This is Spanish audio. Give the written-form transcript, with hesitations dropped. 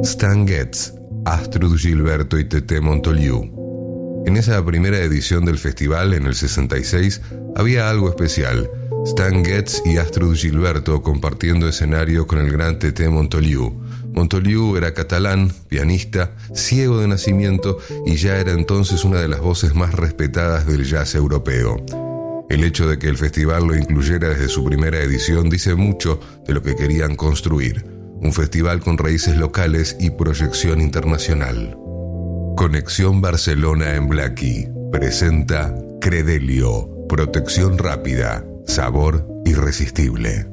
Stan Getz, Astrud Gilberto y Teté Montoliu. En esa primera edición del festival, en el 66, había algo especial. Stan Getz y Astrud Gilberto compartiendo escenario con el gran Teté Montoliu. Montoliu era catalán, pianista, ciego de nacimiento y ya era entonces una de las voces más respetadas del jazz europeo. El hecho de que el festival lo incluyera desde su primera edición dice mucho de lo que querían construir. Un festival con raíces locales y proyección internacional. Conexión Barcelona en Blackie presenta Credelio, protección rápida, sabor irresistible.